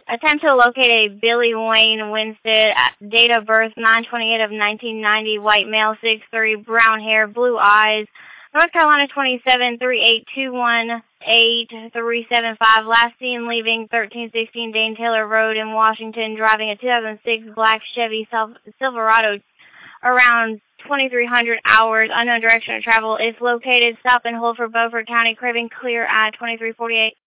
Attempt to locate a Billy Wayne Winstead, date of birth 9/28 of 1990, white male, 6'3", brown hair, blue eyes, North Carolina 27-38218-375, last seen leaving 1316 Dane Taylor Road in Washington, driving a 2006 black Chevy Silverado around 2300 hours, unknown direction of travel. If located, stop and hold for Beaufort County, Craven Clear at 2348.